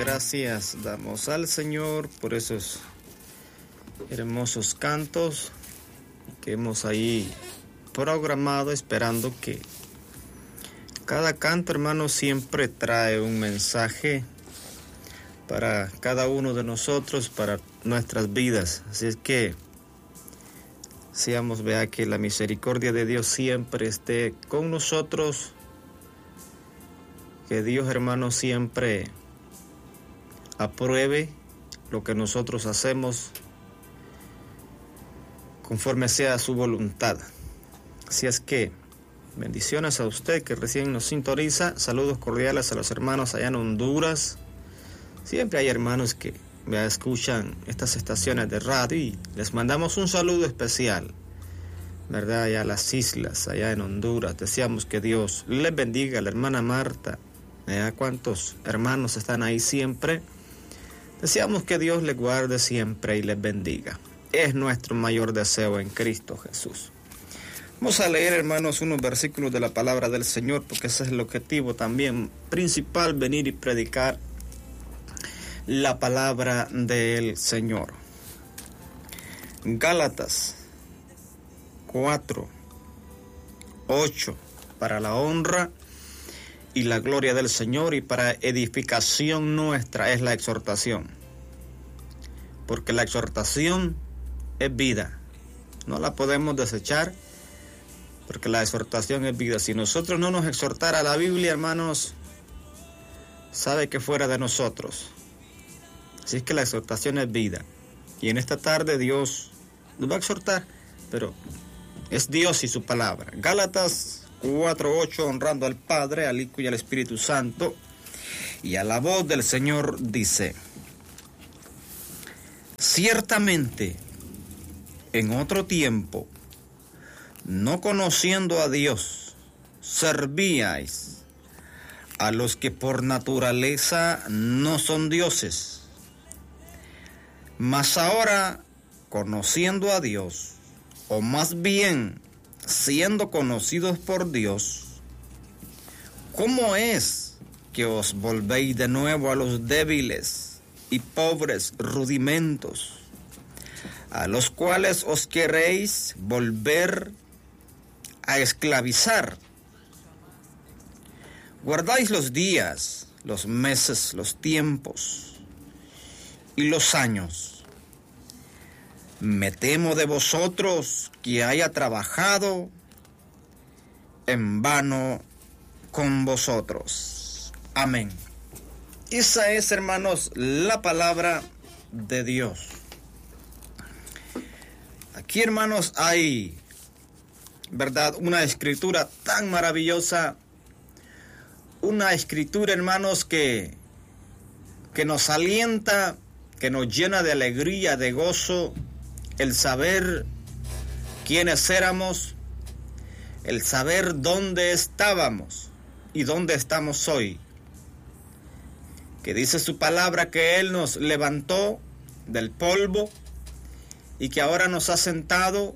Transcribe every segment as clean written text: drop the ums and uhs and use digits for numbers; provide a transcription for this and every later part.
Gracias damos al Señor por esos hermosos cantos que hemos ahí programado, esperando que cada canto, hermano, siempre trae un mensaje para cada uno de nosotros, para nuestras vidas. Así es que seamos, vea, que la misericordia de Dios siempre esté con nosotros, que Dios, hermano, siempre apruebe lo que nosotros hacemos conforme sea su voluntad. Así es que bendiciones a usted que recién nos sintoniza. Saludos cordiales a los hermanos allá en Honduras. Siempre hay hermanos que me escuchan estas estaciones de radio y les mandamos un saludo especial, ¿verdad? Allá a las islas, allá en Honduras. Deseamos que Dios les bendiga. La hermana Marta, ¿cuántos hermanos están ahí siempre? Deseamos que Dios les guarde siempre y les bendiga. Es nuestro mayor deseo en Cristo Jesús. Vamos a leer, hermanos, unos versículos de la palabra del Señor, porque ese es el objetivo también principal, venir y predicar la palabra del Señor. Gálatas 4:8, para la honra y la gloria del Señor y para edificación nuestra es la exhortación. Porque la exhortación es vida. No la podemos desechar, porque la exhortación es vida. Si nosotros no nos exhortara la Biblia, hermanos, sabe que fuera de nosotros. Así es que la exhortación es vida. Y en esta tarde Dios nos va a exhortar, pero es Dios y su palabra. Gálatas 4:8, honrando al Padre, al Hijo y al Espíritu Santo. Y a la voz del Señor dice: ciertamente, en otro tiempo, no conociendo a Dios, servíais a los que por naturaleza no son dioses. Mas ahora, conociendo a Dios, o más bien siendo conocidos por Dios, ¿cómo es que os volvéis de nuevo a los débiles y pobres rudimentos, a los cuales os queréis volver a esclavizar? Guardáis los días, los meses, los tiempos y los años. Me temo de vosotros que haya trabajado en vano con vosotros. Amén. Esa es, hermanos, la palabra de Dios. Aquí, hermanos, hay, ¿verdad?, una escritura tan maravillosa. Una escritura, hermanos, que nos alienta, que nos llena de alegría, de gozo, el saber quiénes éramos, el saber dónde estábamos y dónde estamos hoy. Que dice su palabra que Él nos levantó del polvo y que ahora nos ha sentado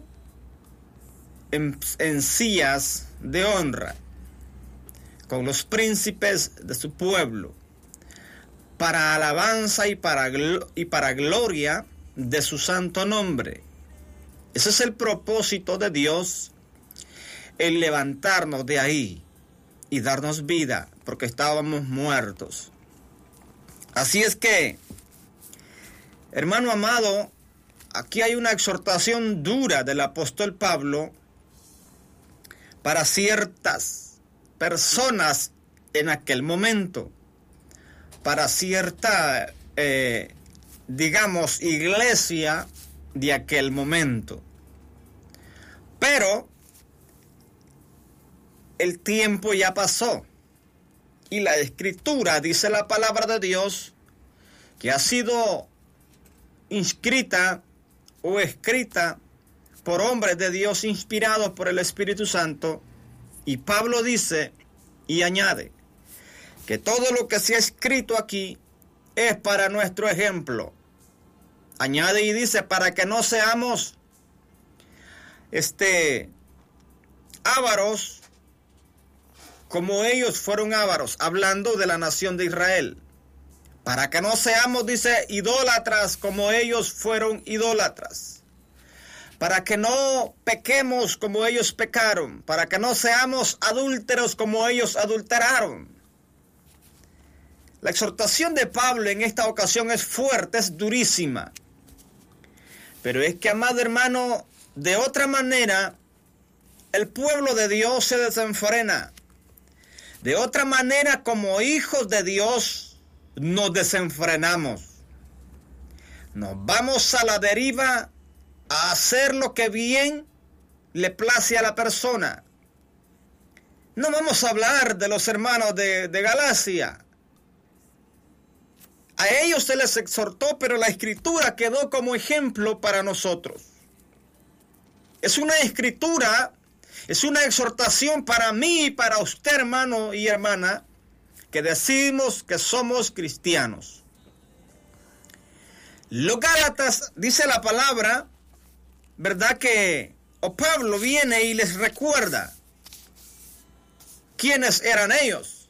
en sillas de honra con los príncipes de su pueblo, para alabanza y para gloria de su santo nombre. Ese es el propósito de Dios, el levantarnos de ahí y darnos vida, porque estábamos muertos. Así es que, hermano amado, aquí hay una exhortación dura del apóstol Pablo para ciertas personas en aquel momento, para cierta digamos, iglesia de aquel momento. Pero el tiempo ya pasó y la escritura, dice la palabra de Dios, que ha sido inscrita o escrita por hombres de Dios inspirados por el Espíritu Santo. Y Pablo dice y añade que todo lo que se ha escrito aquí es para nuestro ejemplo. Añade y dice, para que no seamos ávaros como ellos fueron ávaros, hablando de la nación de Israel. Para que no seamos, dice, idólatras como ellos fueron idólatras. Para que no pequemos como ellos pecaron. Para que no seamos adúlteros como ellos adulteraron. La exhortación de Pablo en esta ocasión es fuerte, es durísima. Pero es que, amado hermano, de otra manera, el pueblo de Dios se desenfrena. De otra manera, como hijos de Dios, nos desenfrenamos. Nos vamos a la deriva a hacer lo que bien le place a la persona. No vamos a hablar de los hermanos de Galacia. A ellos se les exhortó, pero la Escritura quedó como ejemplo para nosotros. Es una escritura, es una exhortación para mí y para usted, hermano y hermana, que decimos que somos cristianos. Los Gálatas, dice la palabra, ¿verdad? Pablo viene y les recuerda quiénes eran ellos.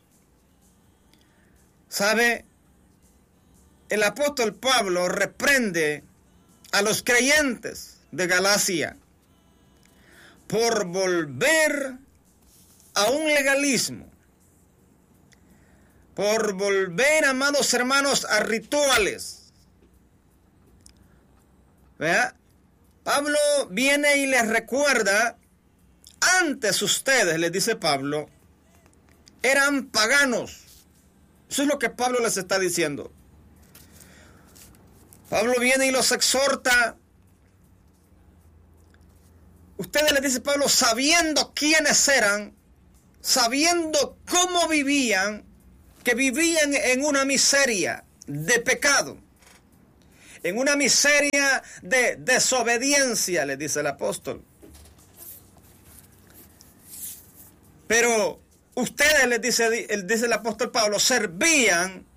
¿Sabe? El apóstol Pablo reprende a los creyentes de Galacia por volver a un legalismo, por volver, amados hermanos, a rituales. ¿Verdad? Pablo viene y les recuerda, antes ustedes, les dice Pablo, eran paganos. Eso es lo que Pablo les está diciendo. Pablo viene y los exhorta. Ustedes, les dice Pablo, sabiendo quiénes eran, sabiendo cómo vivían, que vivían en una miseria de pecado, en una miseria de desobediencia, les dice el apóstol. Pero ustedes, les dice el apóstol Pablo, servían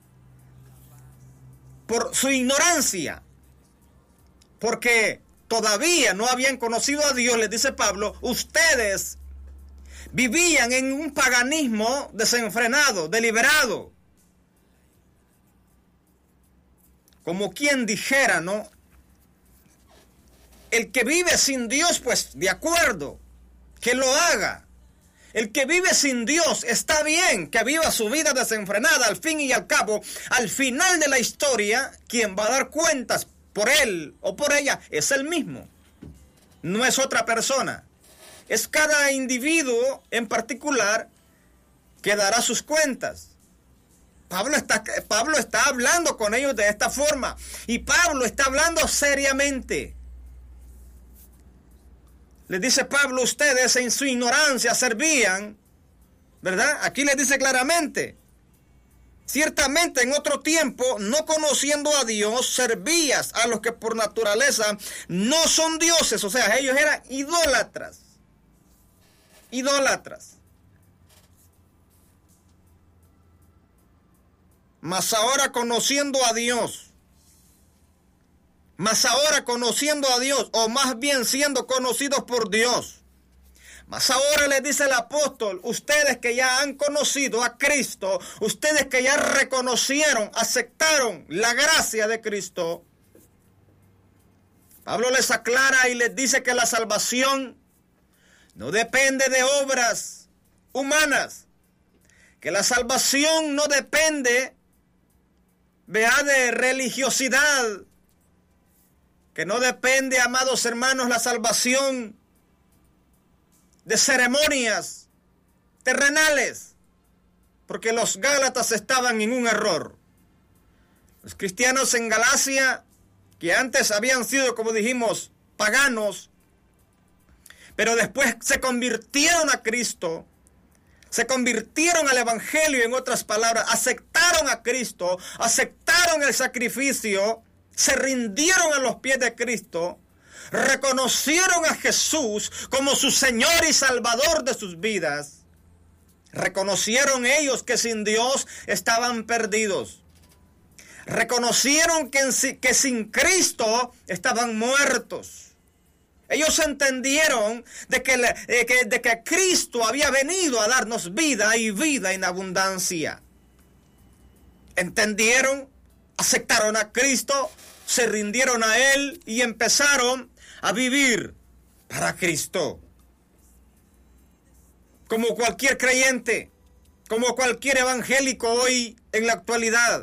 por su ignorancia, porque todavía no habían conocido a Dios, les dice Pablo, ustedes vivían en un paganismo desenfrenado, deliberado. Como quien dijera, ¿no? El que vive sin Dios, pues de acuerdo, que lo haga. El que vive sin Dios está bien que viva su vida desenfrenada. Al fin y al cabo, al final de la historia, quien va a dar cuentas por él o por ella es él mismo. No es otra persona. Es cada individuo en particular que dará sus cuentas. Pablo está hablando con ellos de esta forma. Y Pablo está hablando seriamente. Les dice Pablo, ustedes en su ignorancia servían, ¿verdad? Aquí les dice claramente, ciertamente en otro tiempo, no conociendo a Dios, servías a los que por naturaleza no son dioses, o sea, ellos eran idólatras. Idólatras. Mas ahora conociendo a Dios, o más bien siendo conocidos por Dios. Mas ahora les dice el apóstol, ustedes que ya han conocido a Cristo, ustedes que ya reconocieron, aceptaron la gracia de Cristo, Pablo les aclara y les dice que la salvación no depende de obras humanas, que la salvación no depende, de religiosidad, que no depende, amados hermanos, la salvación de ceremonias terrenales, porque los Gálatas estaban en un error. Los cristianos en Galacia, que antes habían sido, como dijimos, paganos, pero después se convirtieron a Cristo, se convirtieron al Evangelio, en otras palabras, aceptaron a Cristo, aceptaron el sacrificio, se rindieron a los pies de Cristo, reconocieron a Jesús como su Señor y Salvador de sus vidas. Reconocieron ellos que sin Dios estaban perdidos. Reconocieron que sin Cristo estaban muertos. Ellos entendieron de que Cristo había venido a darnos vida y vida en abundancia. Entendieron aceptaron a Cristo, se rindieron a Él y empezaron a vivir para Cristo. Como cualquier creyente, como cualquier evangélico hoy en la actualidad.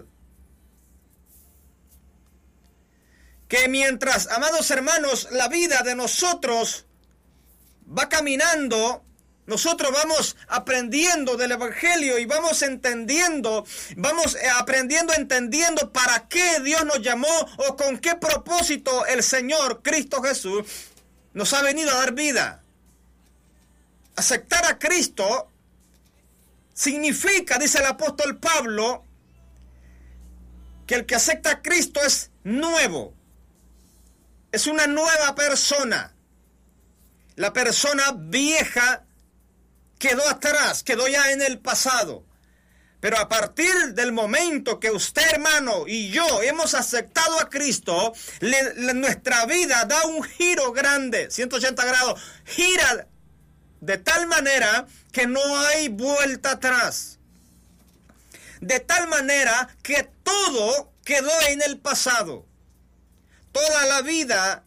Que mientras, amados hermanos, la vida de nosotros va caminando, nosotros vamos aprendiendo del evangelio y vamos entendiendo, entendiendo para qué Dios nos llamó o con qué propósito el Señor Cristo Jesús nos ha venido a dar vida. Aceptar a Cristo significa, dice el apóstol Pablo, que el que acepta a Cristo es nuevo. Es una nueva persona. La persona vieja quedó atrás, quedó ya en el pasado. Pero a partir del momento que usted, hermano, y yo hemos aceptado a Cristo, nuestra vida da un giro grande, 180 grados, gira de tal manera que no hay vuelta atrás. De tal manera que todo quedó en el pasado. Toda la vida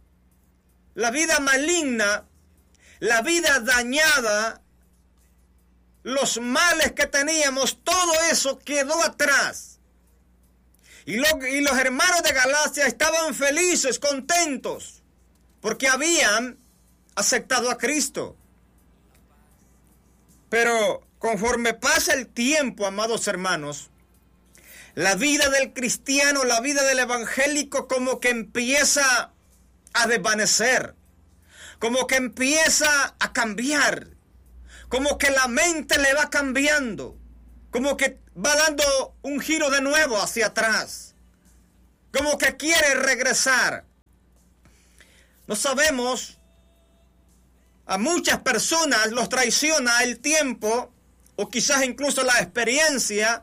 maligna, la vida dañada, los males que teníamos, todo eso quedó atrás. Y los hermanos de Galacia estaban felices, contentos, porque habían aceptado a Cristo. Pero conforme pasa el tiempo, amados hermanos, la vida del cristiano, la vida del evangélico como que empieza a desvanecer, como que empieza a cambiar, como que la mente le va cambiando, como que va dando un giro de nuevo hacia atrás, como que quiere regresar. No sabemos, a muchas personas los traiciona el tiempo o quizás incluso la experiencia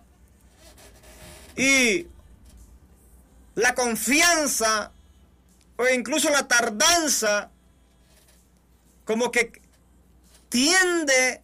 y la confianza o incluso la tardanza, como que tiende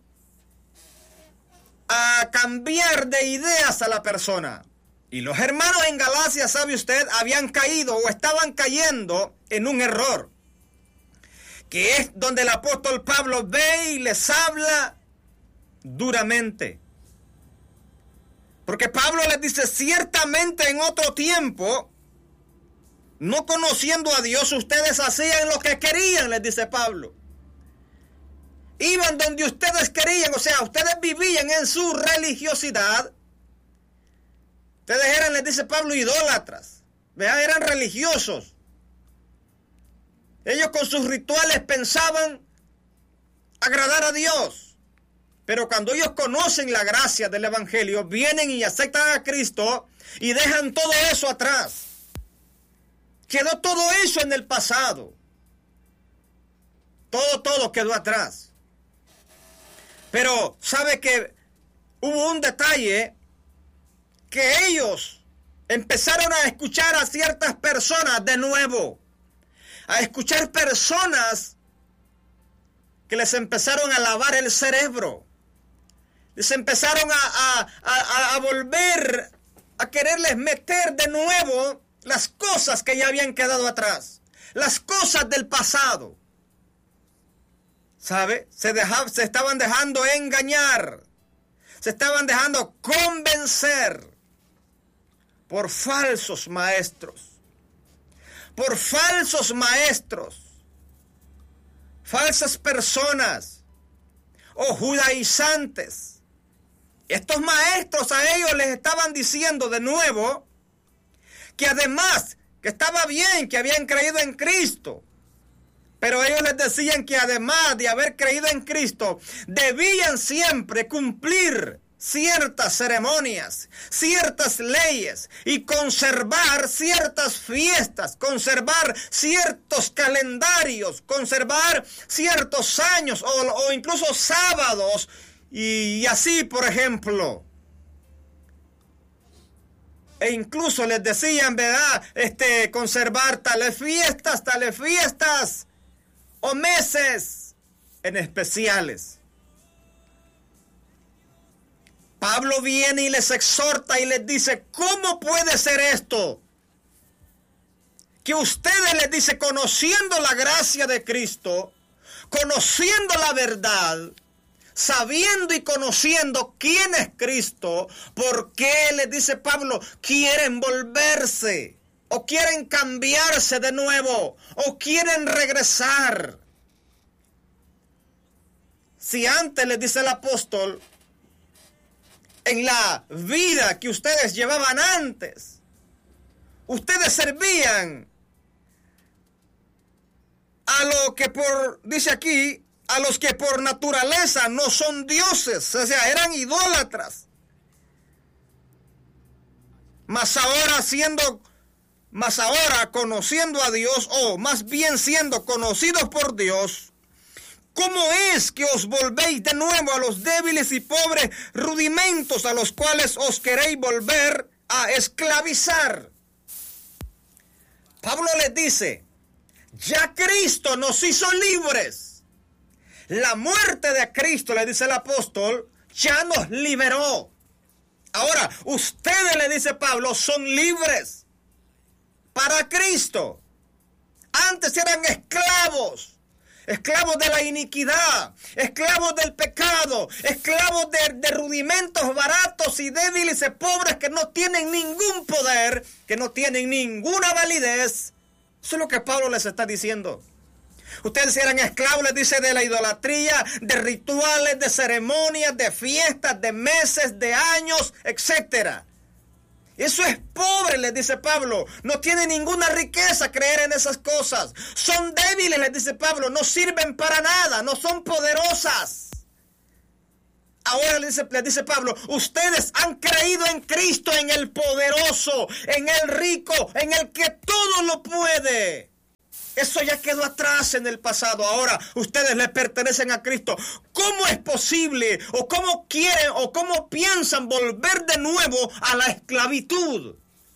a cambiar de ideas a la persona. Y los hermanos en Galacia, sabe usted, habían caído o estaban cayendo en un error, que es donde el apóstol Pablo ve y les habla duramente. Porque Pablo les dice, ciertamente en otro tiempo, no conociendo a Dios, ustedes hacían lo que querían, les dice Pablo. Iban donde ustedes querían, o sea, ustedes vivían en su religiosidad. Ustedes eran, les dice Pablo, idólatras. Vean, eran religiosos. Ellos con sus rituales pensaban agradar a Dios. Pero cuando ellos conocen la gracia del evangelio, vienen y aceptan a Cristo y dejan todo eso atrás. Quedó todo eso en el pasado. Todo quedó atrás. Pero sabe que hubo un detalle, que ellos empezaron a escuchar a ciertas personas de nuevo. A escuchar personas que les empezaron a lavar el cerebro. Les empezaron a volver a quererles meter de nuevo las cosas que ya habían quedado atrás. Las cosas del pasado. ¿Sabe? Se estaban dejando engañar. Se estaban dejando convencer por falsos maestros. Por falsos maestros. Falsas personas. O judaizantes. Estos maestros a ellos les estaban diciendo de nuevo que además que estaba bien, que habían creído en Cristo. Pero ellos les decían que además de haber creído en Cristo, debían siempre cumplir ciertas ceremonias, ciertas leyes y conservar ciertas fiestas, conservar ciertos calendarios, conservar ciertos años o incluso sábados y así, por ejemplo. E incluso les decían, ¿verdad? Conservar tales fiestas o meses en especiales. Pablo viene y les exhorta y les dice, ¿cómo puede ser esto? Que ustedes, les dice, conociendo la gracia de Cristo, conociendo la verdad, sabiendo y conociendo quién es Cristo, ¿por qué, les dice Pablo, quieren volverse? ¿O quieren cambiarse de nuevo? ¿O quieren regresar? Si antes, les dice el apóstol, en la vida que ustedes llevaban antes, ustedes servían a lo que dice aquí, a los que por naturaleza no son dioses, o sea, eran idólatras. Mas ahora conociendo a Dios, o más bien siendo conocidos por Dios, ¿cómo es que os volvéis de nuevo a los débiles y pobres rudimentos a los cuales os queréis volver a esclavizar? Pablo les dice, ya Cristo nos hizo libres. La muerte de Cristo, le dice el apóstol, ya nos liberó. Ahora, ustedes, le dice Pablo, son libres para Cristo. Antes eran esclavos de la iniquidad, esclavos del pecado, esclavos de rudimentos baratos y débiles y pobres que no tienen ningún poder, que no tienen ninguna validez. Eso es lo que Pablo les está diciendo. Ustedes eran esclavos, les dice, de la idolatría, de rituales, de ceremonias, de fiestas, de meses, de años, etc. Eso es pobre, les dice Pablo. No tiene ninguna riqueza creer en esas cosas. Son débiles, les dice Pablo. No sirven para nada, no son poderosas. Ahora les dice Pablo, ustedes han creído en Cristo, en el poderoso, en el rico, en el que todo lo puede. Eso ya quedó atrás en el pasado. Ahora ustedes le pertenecen a Cristo. ¿Cómo es posible o cómo quieren o cómo piensan volver de nuevo a la esclavitud?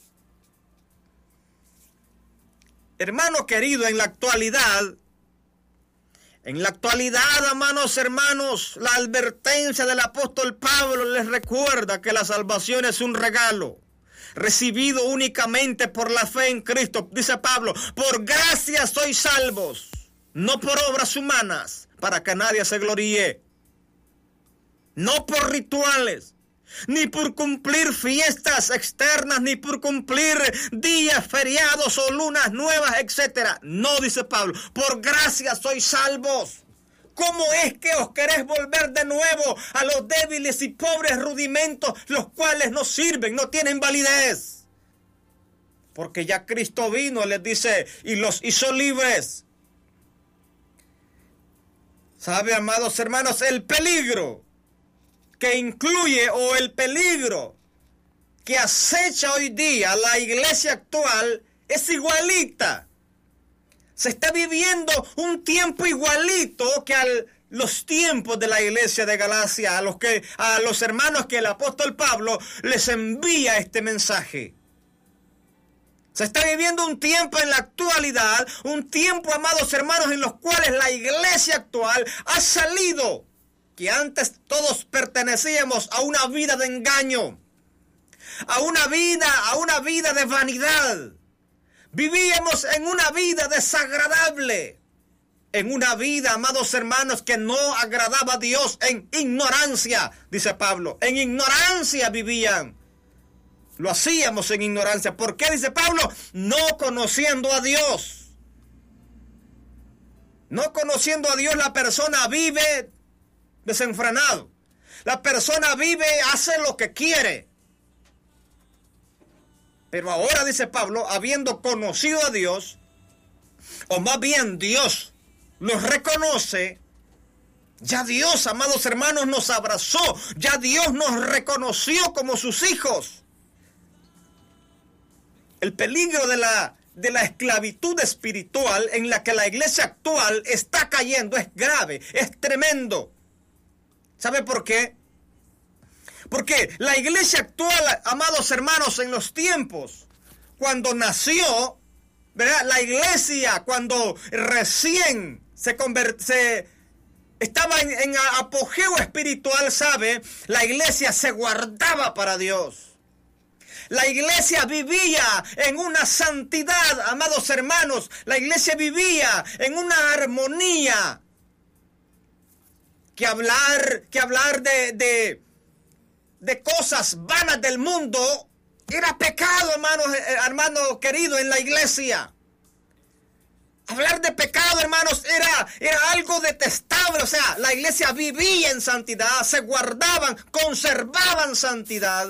Hermano querido, en la actualidad, amados hermanos, la advertencia del apóstol Pablo les recuerda que la salvación es un regalo recibido únicamente por la fe en Cristo. Dice Pablo, por gracia sois salvos, no por obras humanas, para que nadie se gloríe. No por rituales, ni por cumplir fiestas externas, ni por cumplir días, feriados o lunas nuevas, etc. No, dice Pablo, por gracia sois salvos. ¿Cómo es que os queréis volver de nuevo a los débiles y pobres rudimentos, los cuales no sirven, no tienen validez? Porque ya Cristo vino, les dice, y los hizo libres. ¿Sabe, amados hermanos, el peligro que incluye o el peligro que acecha hoy día la iglesia actual es igualita? Se está viviendo un tiempo igualito que los tiempos de la iglesia de Galacia, a los hermanos que el apóstol Pablo les envía este mensaje. Se está viviendo un tiempo en la actualidad, un tiempo, amados hermanos, en los cuales la iglesia actual ha salido, que antes todos pertenecíamos a una vida de engaño, a una vida de vanidad. Vivíamos en una vida desagradable, en una vida, amados hermanos, que no agradaba a Dios, en ignorancia, dice Pablo. En ignorancia vivían. Lo hacíamos en ignorancia. ¿Por qué, dice Pablo? No conociendo a Dios. No conociendo a Dios, la persona vive desenfrenado. La persona vive, hace lo que quiere. Pero ahora, dice Pablo, habiendo conocido a Dios, o más bien Dios los reconoce, ya Dios, amados hermanos, nos abrazó, ya Dios nos reconoció como sus hijos. El peligro de la esclavitud espiritual en la que la iglesia actual está cayendo es grave, es tremendo. ¿Sabe por qué? Porque la iglesia actual, amados hermanos, en los tiempos, cuando nació, ¿verdad? La iglesia, cuando recién se estaba en apogeo espiritual, ¿sabe? La iglesia se guardaba para Dios. La iglesia vivía en una santidad, amados hermanos. La iglesia vivía en una armonía. Que hablar de cosas vanas del mundo era pecado, hermano querido, en la iglesia. Hablar de pecado, hermanos, era algo detestable. O sea, la iglesia vivía en santidad, se guardaban, conservaban santidad.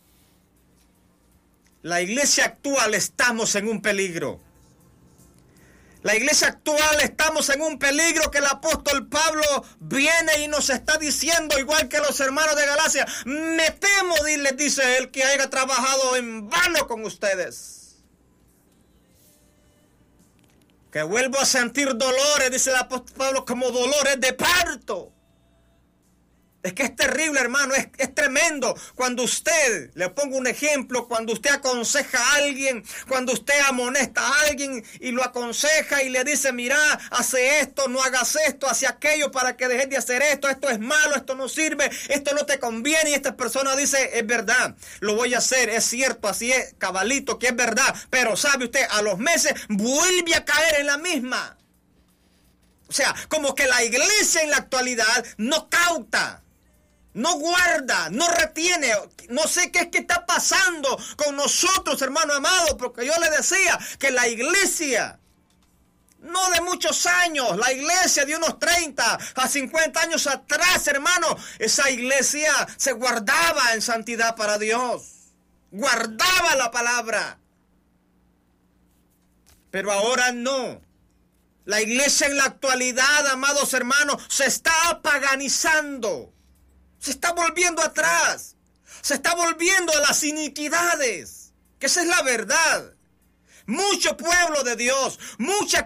La iglesia actual estamos en un peligro. La iglesia actual estamos en un peligro que el apóstol Pablo viene y nos está diciendo, igual que los hermanos de Galacia. Me temo, les dice él, que haya trabajado en vano con ustedes. Que vuelvo a sentir dolores, dice el apóstol Pablo, como dolores de parto. Es que es terrible, hermano, es tremendo. Cuando usted, le pongo un ejemplo, cuando usted aconseja a alguien, cuando usted amonesta a alguien y lo aconseja y le dice, mira, hace esto, no hagas esto, hace aquello para que dejes de hacer esto, esto es malo, esto no sirve, esto no te conviene. Y esta persona dice, es verdad, lo voy a hacer, es cierto, así es, cabalito, que es verdad. Pero sabe usted, a los meses vuelve a caer en la misma. O sea, como que la iglesia en la actualidad no cauta. No guarda, no retiene. No sé qué es que está pasando con nosotros, hermano amado, porque yo le decía que la iglesia, no de muchos años, la iglesia de unos 30 a 50 años atrás, hermano, esa iglesia se guardaba en santidad para Dios. Guardaba la palabra. Pero ahora no. La iglesia en la actualidad, amados hermanos, se está paganizando. Se está volviendo atrás. Se está volviendo a las iniquidades. Que esa es la verdad. Mucho pueblo de Dios, mucha